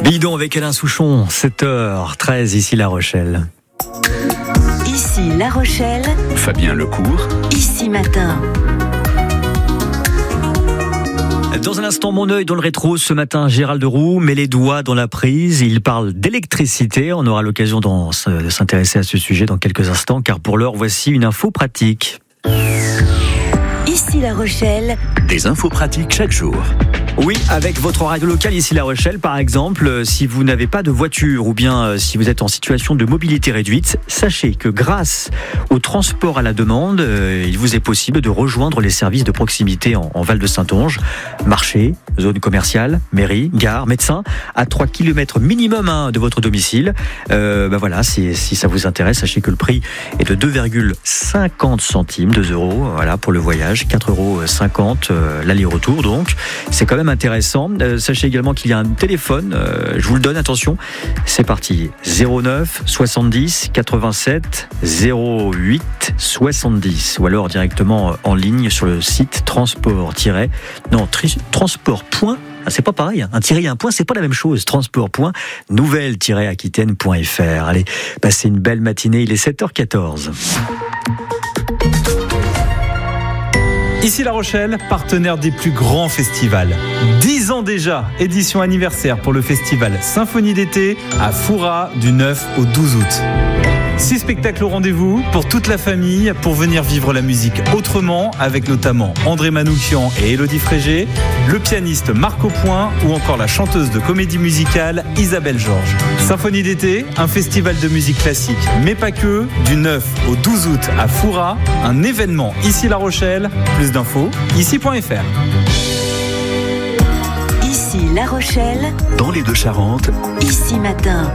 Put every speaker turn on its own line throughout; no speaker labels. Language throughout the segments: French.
Bidon avec Alain Souchon, 7h13 ici La Rochelle.
Ici La Rochelle,
Fabien Lecourt,
Ici Matin.
Dans un instant, mon œil dans le rétro. Ce matin, Gérald Roux met les doigts dans la prise. Il parle d'électricité. On aura l'occasion de s'intéresser à ce sujet dans quelques instants, car pour l'heure, voici une info pratique.
Ici La Rochelle,
des infos pratiques chaque jour.
Oui, avec votre radio locale ici La Rochelle, par exemple, si vous n'avez pas de voiture ou bien si vous êtes en situation de mobilité réduite, sachez que grâce au transport à la demande, il vous est possible de rejoindre les services de proximité en Val de Saintonge, marché, zone commerciale, mairie, gare, médecin, à 3 km minimum de votre domicile. Voilà, si ça vous intéresse, sachez que le prix est de 2,50 centimes, 2 euros, voilà, pour le voyage, 4,50 euros l'aller-retour, donc c'est quand même intéressant. Sachez également qu'il y a un téléphone, je vous le donne, attention, c'est parti, 09 70 87 08 70, ou alors directement en ligne sur le site transport. C'est pas pareil, un tiret et un point, c'est pas la même chose. Transport.nouvelle-aquitaine.fr. Allez, passez une belle matinée, il est 7h14.
Ici La Rochelle, partenaire des plus grands festivals. 10 ans déjà, édition anniversaire pour le festival Symphonie d'été à Fouras du 9 au 12 août. 6 spectacles au rendez-vous pour toute la famille pour venir vivre la musique autrement, avec notamment André Manoukian et Élodie Frégé, le pianiste Marc Aupoint ou encore la chanteuse de comédie musicale Isabelle Georges. Symphonie d'été, un festival de musique classique, mais pas que, du 9 au 12 août à Fouras, un événement ici La Rochelle. Plus d'infos, ici.fr.
Ici La Rochelle,
dans les Deux-Charentes,
Ici Matin.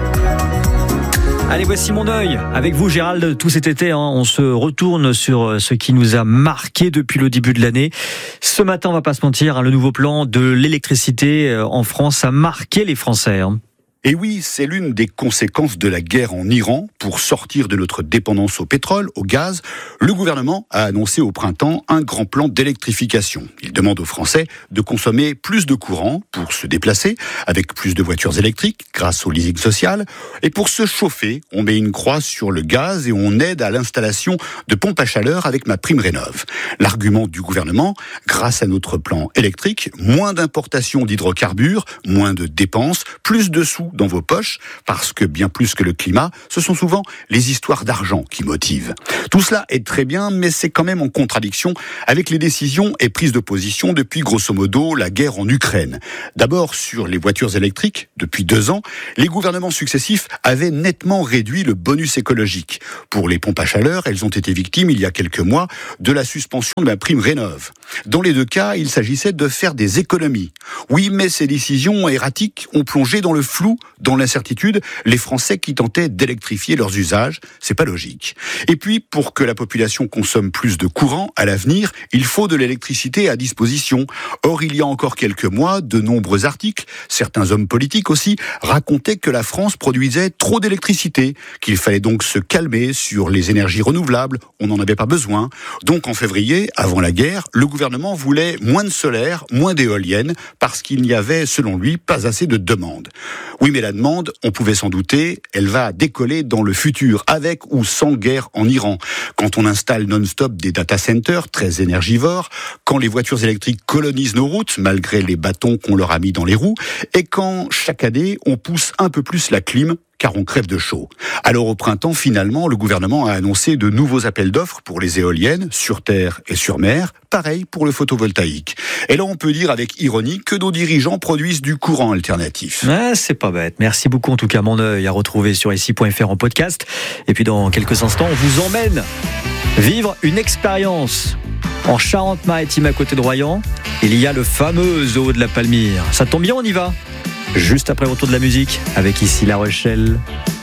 Allez, voici mon œil. Avec vous, Gérald, tout cet été, on se retourne sur ce qui nous a marqué depuis le début de l'année. Ce matin, on va pas se mentir, le nouveau plan de l'électricité en France a marqué les Français.
Et oui, c'est l'une des conséquences de la guerre en Iran. Pour sortir de notre dépendance au pétrole, au gaz, le gouvernement a annoncé au printemps un grand plan d'électrification. Il demande aux Français de consommer plus de courant pour se déplacer, avec plus de voitures électriques grâce au leasing social. Et pour se chauffer, on met une croix sur le gaz et on aide à l'installation de pompes à chaleur avec MaPrimeRénov'. L'argument du gouvernement, grâce à notre plan électrique, moins d'importation d'hydrocarbures, moins de dépenses, plus de sous dans vos poches, parce que bien plus que le climat, ce sont souvent les histoires d'argent qui motivent. Tout cela est très bien, mais c'est quand même en contradiction avec les décisions et prises de position depuis grosso modo la guerre en Ukraine. D'abord sur les voitures électriques, depuis 2 ans, les gouvernements successifs avaient nettement réduit le bonus écologique. Pour les pompes à chaleur, elles ont été victimes il y a quelques mois de la suspension de MaPrimeRénov'. Dans les 2 cas, il s'agissait de faire des économies. Oui, mais ces décisions erratiques ont plongé dans le flou, dans l'incertitude, les Français qui tentaient d'électrifier leurs usages. C'est pas logique. Et puis, pour que la population consomme plus de courant à l'avenir, il faut de l'électricité à disposition. Or, il y a encore quelques mois, de nombreux articles, certains hommes politiques aussi, racontaient que la France produisait trop d'électricité, qu'il fallait donc se calmer sur les énergies renouvelables, on n'en avait pas besoin. Donc en février, avant la guerre, le gouvernement voulait moins de solaire, moins d'éoliennes, parce qu'il n'y avait, selon lui, pas assez de demande. Oui, mais la demande, on pouvait s'en douter, elle va décoller dans le futur, avec ou sans guerre en Iran. Quand on installe non-stop des data centers très énergivores, quand les voitures électriques colonisent nos routes, malgré les bâtons qu'on leur a mis dans les roues, et quand, chaque année, on pousse un peu plus la clim, car on crève de chaud. Alors au printemps, finalement, le gouvernement a annoncé de nouveaux appels d'offres pour les éoliennes, sur terre et sur mer, pareil pour le photovoltaïque. Et là, on peut dire avec ironie que nos dirigeants produisent du courant alternatif.
C'est pas bête. Merci beaucoup en tout cas, mon œil à retrouver sur ici.fr en podcast. Et puis dans quelques instants, on vous emmène vivre une expérience en Charente-Maritime à côté de Royan. Il y a le fameux zoo de la Palmyre. Ça tombe bien, on y va. Juste après le retour de la musique, avec ici La Rochelle.